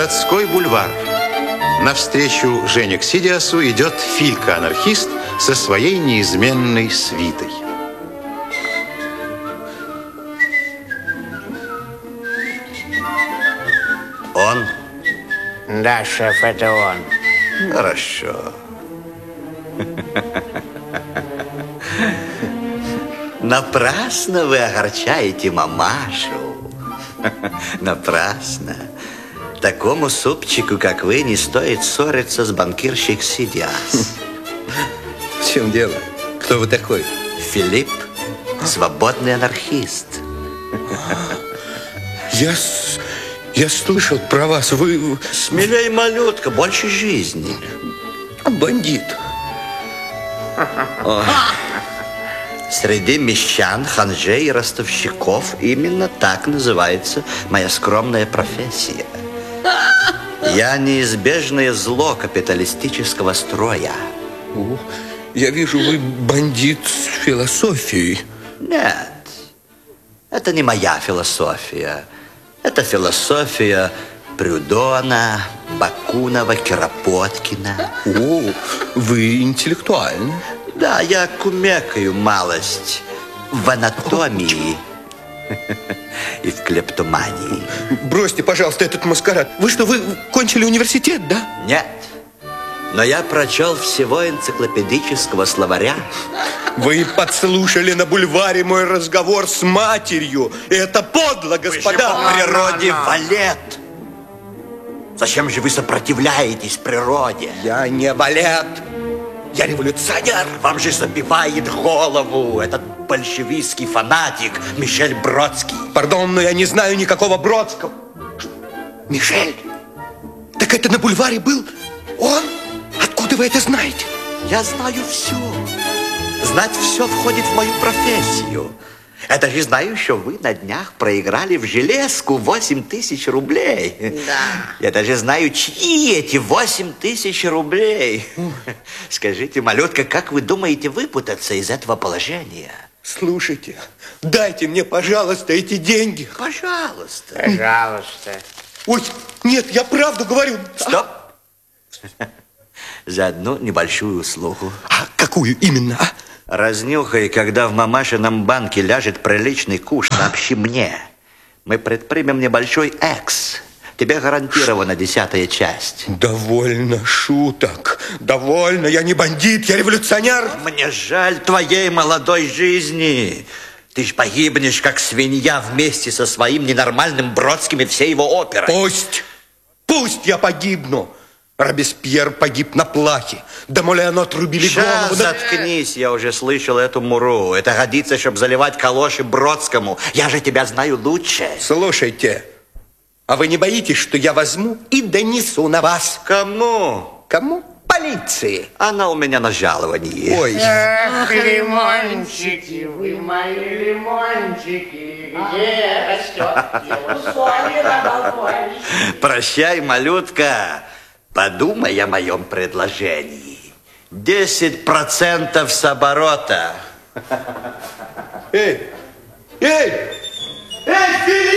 городской бульвар. Навстречу Жене Ксидиасу идет Филька-анархист со своей неизменной свитой. Он? Да, шеф, это он. Хорошо. Напрасно вы огорчаете мамашу. Напрасно. Такому супчику, как вы, не стоит ссориться с банкирщик Ксидиас. В чем дело? Кто вы такой? Филипп, свободный анархист. Я слышал про вас. Вы... Смелей, малютка, больше жизни. Бандит. Среди мещан, ханжей и ростовщиков именно так называется моя скромная профессия. Я неизбежное зло капиталистического строя. О, я вижу, вы бандит с философией. Нет, это не моя философия. Это философия Прюдона, Бакунова, Киропоткина. О, вы интеллектуальны. Да, я кумекаю малость в анатомии и в клептомании. Бросьте, пожалуйста, этот маскарад. Вы что, вы кончили университет, да? Нет, но я прочел всего энциклопедического словаря. Вы подслушали на бульваре мой разговор с матерью. И это подло, господа. По природе валет. Зачем же вы сопротивляетесь природе? Я не валет. Я революционер. Вам же забивает голову этот большевистский фанатик Мишель Бродский. Пардон, но я не знаю никакого Бродского. Мишель? Так это на бульваре был он? Откуда вы это знаете? Я знаю все. Знать все входит в мою профессию. Это же знаю, что вы на днях проиграли в железку 8000 рублей. Да. Я даже знаю, чьи эти 8000 рублей. Скажите, малютка, как вы думаете выпутаться из этого положения? Слушайте, дайте мне, пожалуйста, эти деньги. Пожалуйста. Пожалуйста. Ой, нет, я правду говорю. Стоп. За одну небольшую услугу. А какую именно, а? Разнюхай, когда в мамашином банке ляжет приличный куш, сообщи мне. Мы предпримем небольшой экс. Тебе гарантирована 10-я часть. Довольно шуток. Довольно. Я не бандит, я революционер. Мне жаль твоей молодой жизни. Ты ж погибнешь, как свинья, вместе со своим ненормальным Бродским и всей его оперой. Пусть я погибну. Робеспьер погиб на плахе. Да Молено отрубили голову. Заткнись, я уже слышал эту муру. Это годится, чтобы заливать калоши Бродскому. Я же тебя знаю лучше. Слушайте, а вы не боитесь, что я возьму и донесу на вас? Кому? Кому? Полиции. Она у меня на жаловании. Ой. Эх, лимончики, вы мои лимончики. Где растет условия на балконе? Прощай, малютка. Подумай о моем предложении. 10% с оборота. Эй, Филипп!